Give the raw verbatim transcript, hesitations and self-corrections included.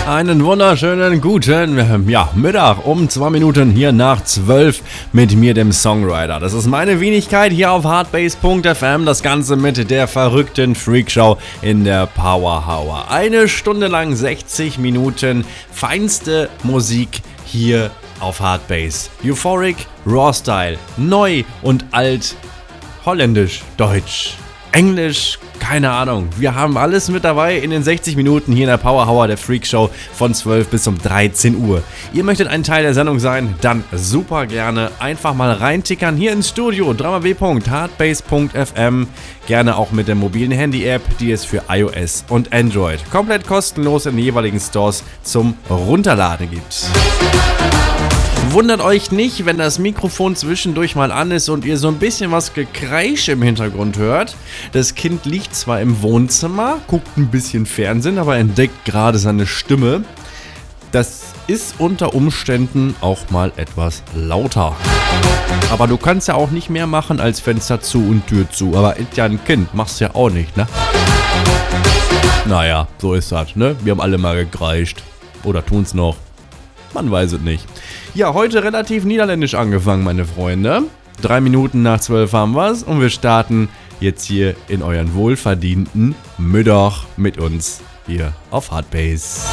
Einen wunderschönen guten ja, Mittag um zwei Minuten hier nach zwölf mit mir, dem Songwriter. Das ist meine Wenigkeit hier auf hardbase punkt f m. Das Ganze mit der verrückten Freakshow in der Power Hour. Eine Stunde lang, sechzig Minuten, feinste Musik hier auf Hardbase. Euphoric, Raw Style, neu und alt, holländisch, deutsch, englisch, keine Ahnung. Wir haben alles mit dabei in den sechzig Minuten hier in der Power Hour der Freak Show von zwölf bis um dreizehn Uhr. Ihr möchtet ein Teil der Sendung sein? Dann super gerne einfach mal reintickern hier ins Studio w w w punkt hardbase punkt f m. Gerne auch mit der mobilen Handy-App, die es für iOS und Android komplett kostenlos in den jeweiligen Stores zum Runterladen gibt. Wundert euch nicht, wenn das Mikrofon zwischendurch mal an ist und ihr so ein bisschen was Gekreisch im Hintergrund hört. Das Kind liegt zwar im Wohnzimmer, guckt ein bisschen Fernsehen, aber entdeckt gerade seine Stimme. Das ist unter Umständen auch mal etwas lauter. Aber du kannst ja auch nicht mehr machen als Fenster zu und Tür zu. Aber ist ja ein Kind, machst ja auch nicht, ne? Naja, so ist das, ne? Wir haben alle mal gekreischt. Oder tun's noch. Man weiß es nicht. Ja, heute relativ niederländisch angefangen, meine Freunde. Drei Minuten nach zwölf haben wir's und wir starten jetzt hier in euren wohlverdienten Mittag mit uns hier auf Hardbase.